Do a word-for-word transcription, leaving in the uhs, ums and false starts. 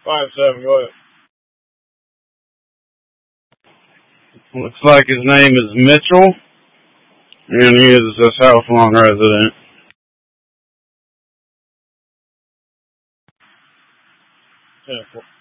Five seven. Go ahead. Looks like his name is Mitchell, and he is a South Lawn resident. Ten four.